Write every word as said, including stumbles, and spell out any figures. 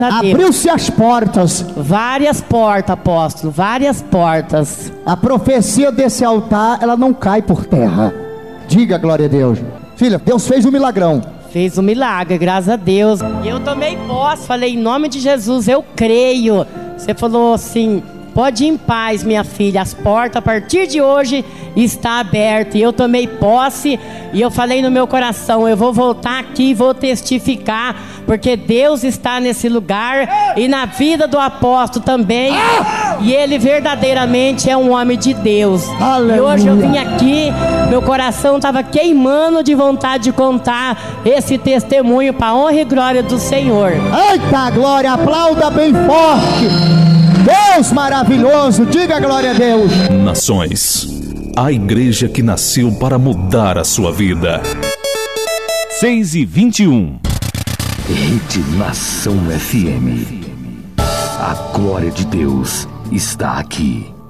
Abriu-se as portas. Várias portas, apóstolo, várias portas. A profecia desse altar, ela não cai por terra. Diga glória a Deus. Filha, Deus fez um milagrão. Fez um milagre, graças a Deus. E eu tomei posse, falei, em nome de Jesus, eu creio. Você falou assim, pode ir em paz, minha filha, as portas a partir de hoje estão abertas. E eu tomei posse e eu falei no meu coração, eu vou voltar aqui e vou testificar, porque Deus está nesse lugar e na vida do apóstolo também. E ele verdadeiramente é um homem de Deus. Aleluia. E hoje eu vim aqui, meu coração estava queimando de vontade de contar esse testemunho para a honra e glória do Senhor. Eita glória, aplauda bem forte. Deus maravilhoso, diga glória a Deus. Nações, a igreja que nasceu para mudar a sua vida. seis e vinte e um. Rede Nação F M. A glória de Deus está aqui.